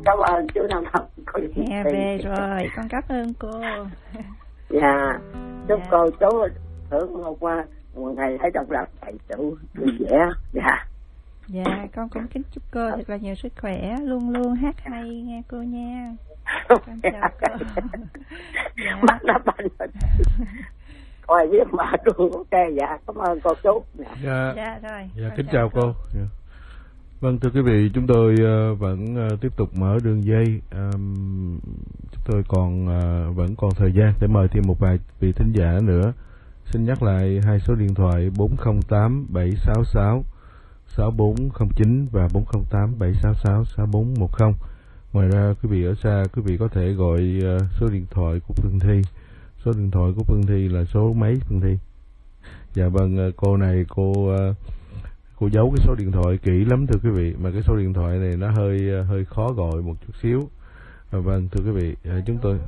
cảm ơn chú Năm Thông. Nghe về rồi, con cảm ơn cô. Dạ, chúc cô chú hưởng một ngày thấy độc lập thầy chủ vui vẻ. Dạ. Dạ, con cũng kính chúc cô thật là nhiều sức khỏe, luôn luôn hát hay nghe cô nha. Con chào cô. Dạ. Mắt nó banh rồi. Coi biết mà luôn. Ok, dạ, cảm ơn cô chú. Dạ, dạ rồi. Dạ, kính chào cô. Dạ. Vâng, thưa quý vị, chúng tôi vẫn tiếp tục mở đường dây. Chúng tôi vẫn còn thời gian để mời thêm một vài vị thính giả nữa. Xin nhắc lại hai số điện thoại 408 766 6409 và 408 766 6410. Ngoài ra, quý vị ở xa, quý vị có thể gọi số điện thoại của Phương Thi. Số điện thoại của Phương Thi là số mấy Phương Thi? Dạ vâng, cô này cô giấu cái số điện thoại kỹ lắm thưa quý vị, mà cái số điện thoại này nó hơi khó gọi một chút xíu. Vâng, thưa quý vị, chúng tôi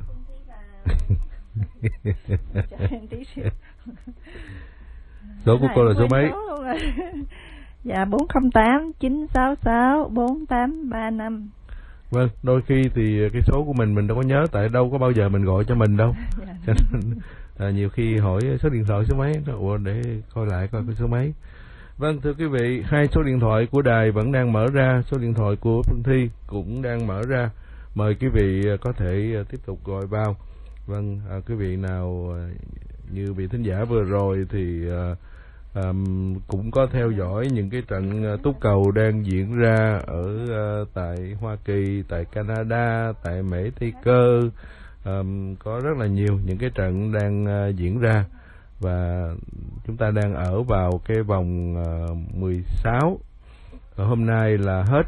số của cô là số mấy? Dạ 408 966 4835. Vâng, đôi khi thì cái số của mình đâu có nhớ, tại đâu có bao giờ mình gọi cho mình đâu. Cho nên nhiều khi hỏi số điện thoại số mấy, ủa để coi lại coi cái số mấy. Vâng, thưa quý vị, hai số điện thoại của đài vẫn đang mở ra, số điện thoại của Phương Thi cũng đang mở ra. Mời quý vị có thể tiếp tục gọi vào. Vâng, quý vị nào như vị thính giả vừa rồi thì cũng có theo dõi những cái trận túc cầu đang diễn ra ở tại Hoa Kỳ, tại Canada, tại Mỹ Tây Cơ. Có rất là nhiều những cái trận đang diễn ra. Và chúng ta đang ở vào cái vòng 16. Hôm nay là hết,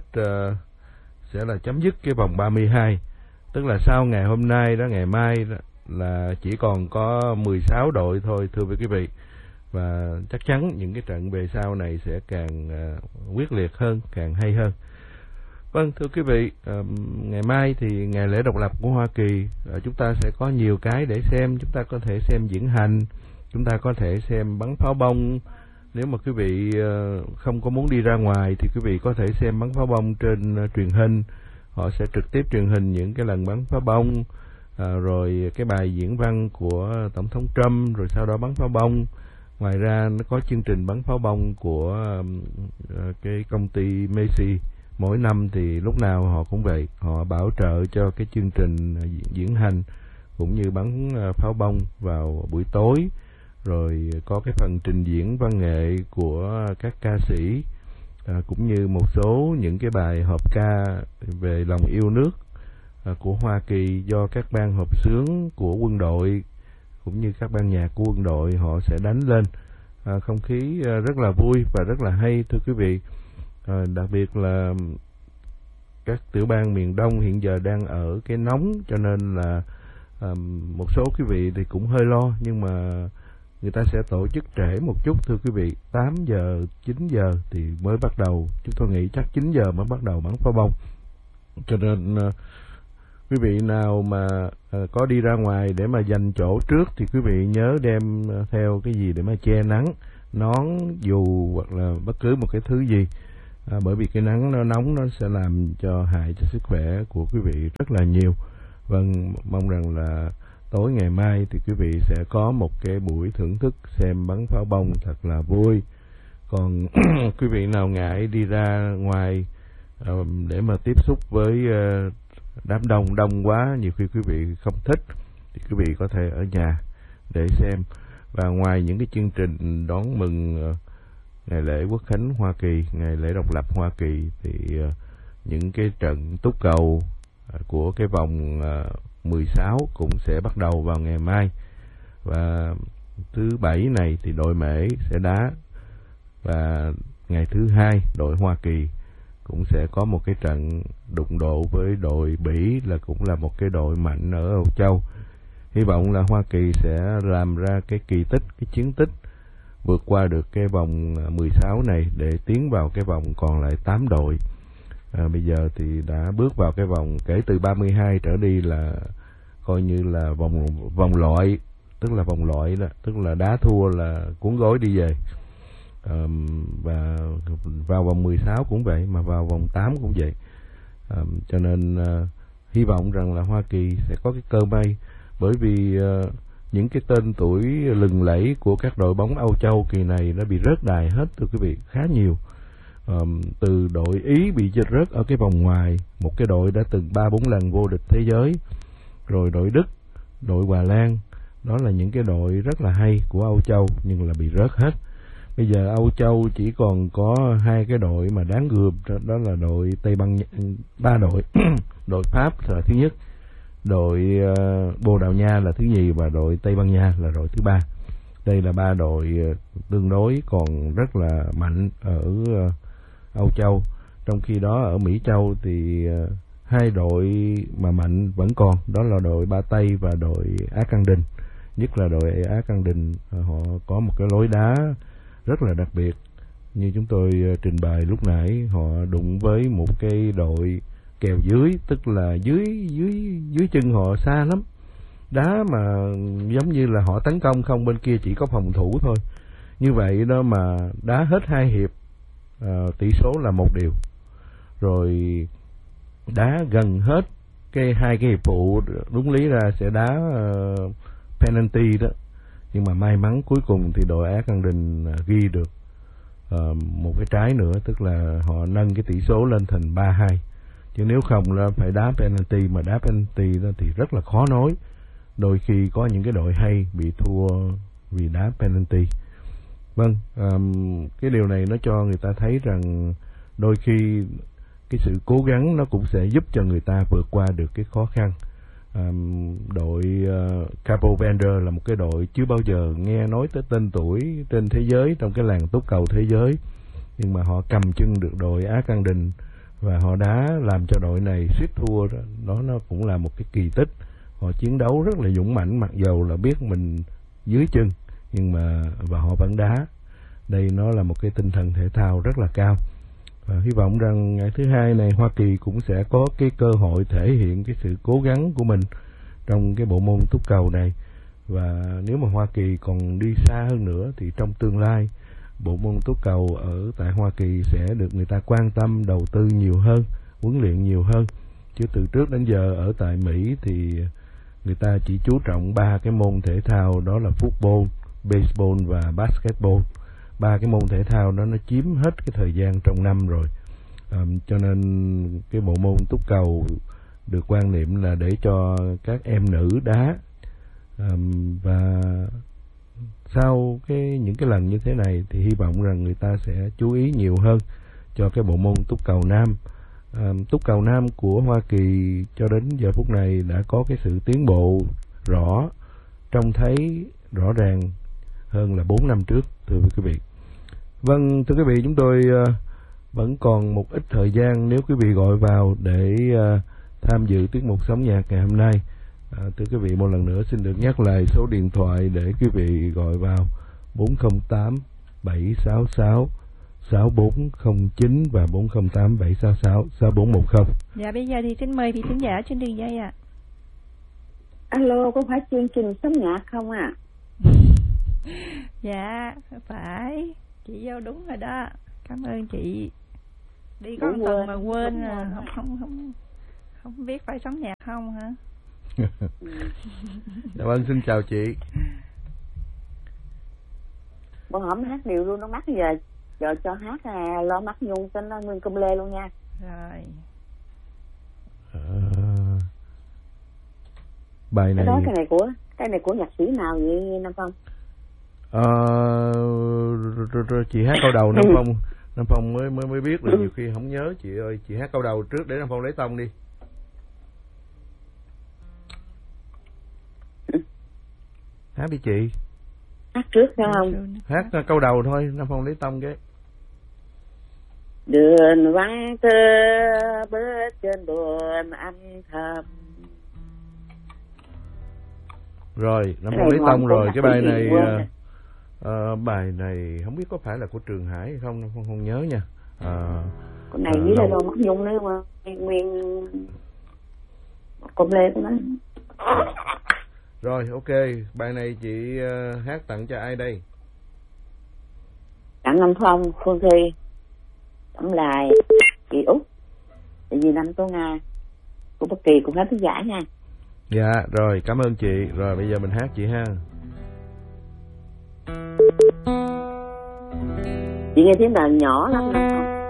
sẽ là chấm dứt cái vòng 32. Tức là sau ngày hôm nay đó, ngày mai đó, là chỉ còn có 16 đội thôi thưa quý vị. Và chắc chắn những cái trận về sau này sẽ càng quyết liệt hơn, càng hay hơn. Vâng, thưa quý vị, ngày mai thì ngày lễ độc lập của Hoa Kỳ, chúng ta sẽ có nhiều cái để xem. Chúng ta có thể xem diễn hành, chúng ta có thể xem bắn pháo bông. Nếu mà quý vị không có muốn đi ra ngoài thì quý vị có thể xem bắn pháo bông trên truyền hình. Họ sẽ trực tiếp truyền hình những cái lần bắn pháo bông, rồi cái bài diễn văn của Tổng thống Trump, rồi sau đó bắn pháo bông. Ngoài ra nó có chương trình bắn pháo bông của cái công ty Macy. Mỗi năm thì lúc nào họ cũng vậy, họ bảo trợ cho cái chương trình diễn hành cũng như bắn pháo bông vào buổi tối. Rồi có cái phần trình diễn văn nghệ của các ca sĩ, cũng như một số những cái bài hợp ca về lòng yêu nước của Hoa Kỳ do các ban hợp xướng của quân đội cũng như các ban nhạc của quân đội họ sẽ đánh lên. Không khí rất là vui và rất là hay thưa quý vị. Đặc biệt là các tiểu bang miền Đông hiện giờ đang ở cái nóng, cho nên là một số quý vị thì cũng hơi lo, nhưng mà người ta sẽ tổ chức trễ một chút thưa quý vị, 8 giờ, 9 giờ thì mới bắt đầu. Chúng tôi nghĩ chắc 9 giờ mới bắt đầu bắn pháo bông. Cho nên quý vị nào mà có đi ra ngoài để mà dành chỗ trước thì quý vị nhớ đem theo cái gì để mà che nắng, nón, dù hoặc là bất cứ một cái thứ gì. Bởi vì cái nắng nó nóng nó sẽ làm cho hại cho sức khỏe của quý vị rất là nhiều. Vâng, mong rằng là tối ngày mai thì quý vị sẽ có một cái buổi thưởng thức xem bắn pháo bông thật là vui. Còn quý vị nào ngại đi ra ngoài để mà tiếp xúc với đám đông quá, nhiều khi quý vị không thích, thì quý vị có thể ở nhà để xem. Và ngoài những cái chương trình đón mừng ngày lễ Quốc khánh Hoa Kỳ, ngày lễ độc lập Hoa Kỳ, thì những cái trận túc cầu của cái vòng 16 cũng sẽ bắt đầu vào ngày mai. Và thứ Bảy này thì đội Mễ sẽ đá, và ngày thứ Hai đội Hoa Kỳ cũng sẽ có một cái trận đụng độ với đội Bỉ, là cũng là một cái đội mạnh ở Âu Châu. Hy vọng là Hoa Kỳ sẽ làm ra cái kỳ tích, cái chiến tích vượt qua được cái vòng 16 này để tiến vào cái vòng còn lại 8 đội. Bây giờ thì đã bước vào cái vòng kể từ 32 trở đi là coi như là vòng loại, tức là vòng loại đó, tức là đá thua là cuốn gói đi về. Và vào vòng 16 cũng vậy, mà vào vòng 8 cũng vậy. Cho nên hy vọng rằng là Hoa Kỳ sẽ có cái cơ may, bởi vì những cái tên tuổi lừng lẫy của các đội bóng Âu Châu kỳ này đã bị rớt đài hết, thưa quý vị, khá nhiều. Từ đội Ý bị rớt ở cái vòng ngoài, một cái đội đã từng 3-4 lần vô địch thế giới, rồi đội Đức, đội Hà Lan, đó là những cái đội rất là hay của Âu Châu nhưng là bị rớt hết. Bây giờ Âu Châu chỉ còn có 2 cái đội mà đáng gườm, đó là đội Tây Ban Nha, 3 đội đội Pháp là thứ nhất, đội Bồ Đào Nha là thứ nhì và đội Tây Ban Nha là đội thứ 3. Đây là 3 đội tương đối còn rất là mạnh ở Âu Châu. Trong khi đó ở Mỹ Châu thì 2 đội mà mạnh vẫn còn, đó là đội Ba Tây và đội Argentine. Nhất là đội Argentine, họ có một cái lối đá rất là đặc biệt. Như chúng tôi trình bày lúc nãy, họ đụng với một cái đội kèo dưới, tức là dưới chân họ xa lắm, đá mà giống như là họ tấn công không, bên kia chỉ có phòng thủ thôi. Như vậy đó mà đá hết 2 hiệp, tỷ số là 1-1, rồi đá gần hết hai cái hiệp phụ, đúng lý ra sẽ đá penalty đó, nhưng mà may mắn cuối cùng thì đội Argentine ghi được một cái trái nữa, tức là họ nâng cái tỷ số lên thành 3-2. Chứ nếu không là phải đá penalty, mà đá penalty đó thì rất là khó nói. Đôi khi có những cái đội hay bị thua vì đá penalty. Vâng, cái điều này nó cho người ta thấy rằng đôi khi cái sự cố gắng nó cũng sẽ giúp cho người ta vượt qua được cái khó khăn. Đội Capo Verde là một cái đội chưa bao giờ nghe nói tới tên tuổi trên thế giới, trong cái làng túc cầu thế giới, nhưng mà họ cầm chân được đội Argentine và họ đã làm cho đội này suýt thua đó, nó cũng là một cái kỳ tích. Họ chiến đấu rất là dũng mãnh, mặc dầu là biết mình dưới chân, nhưng mà và họ vẫn đá. Đây nó là một cái tinh thần thể thao rất là cao. Và hy vọng rằng ngày thứ Hai này Hoa Kỳ cũng sẽ có cái cơ hội thể hiện cái sự cố gắng của mình trong cái bộ môn túc cầu này. Và nếu mà Hoa Kỳ còn đi xa hơn nữa thì trong tương lai bộ môn túc cầu ở tại Hoa Kỳ sẽ được người ta quan tâm, đầu tư nhiều hơn, huấn luyện nhiều hơn. Chứ từ trước đến giờ ở tại Mỹ thì người ta chỉ chú trọng 3 cái môn thể thao, đó là football, baseball và basketball. 3 cái môn thể thao đó nó chiếm hết cái thời gian trong năm rồi. Cho nên cái bộ môn túc cầu được quan niệm là để cho các em nữ đá. Và sau những cái lần như thế này thì hy vọng rằng người ta sẽ chú ý nhiều hơn cho cái bộ môn túc cầu nam. Túc cầu nam của Hoa Kỳ cho đến giờ phút này đã có cái sự tiến bộ trông thấy rõ ràng hơn là 4 năm trước, thưa quý vị. Vâng, thưa quý vị, chúng tôi vẫn còn một ít thời gian nếu quý vị gọi vào để tham dự tiết mục Sống Nhạc ngày hôm nay. Thưa quý vị, một lần nữa xin được nhắc lại số điện thoại để quý vị gọi vào: 408 766 6409 và 408 766 6410. Dạ, bây giờ thì xin mời vị khán giả trên đường dây ạ. Alo, có phải chương trình Sống Nhạc không ạ? Dạ, phải. Chị vô đúng rồi đó. Cảm ơn chị. Đi có một tuần mà quên không biết phải sống nhạc không hả? Dạ vâng, xin chào chị. Bữa hổm hát điều luôn, nó mắc giờ cho hát lo mắt nhung cho nó nguyên công lê luôn nha. Rồi. Bài này. Cái này của nhạc sĩ nào vậy Nam Phong? Chị hát câu đầu Nam Phong mới biết, là nhiều khi không nhớ chị ơi. Chị hát câu đầu trước để Nam Phong lấy tông đi. Hát đi chị. Hát trước phải không? Hát câu đầu thôi, Nam Phong lấy tông cái. Đường vắng thơ bước trên buồn âm thầm. Rồi, Nam Phong lấy tông rồi. Cái bài này bài này không biết có phải là của Trường Hải hay không, Nam Phong không nhớ nha. Con này với là Lo Mắt Nhung nữa mà nguyên công lê của nó. Rồi, ok, bài này chị hát tặng cho ai đây? Tặng Nam Phong, Phương Thi, Tẩm Lại, chị Út. tại vì năm Tố Nga của Bất Kỳ cũng hết thứ giả nha. Dạ rồi, cảm ơn chị. Rồi bây giờ mình hát chị ha. Chị nghe tiếng đàn nhỏ lắm không?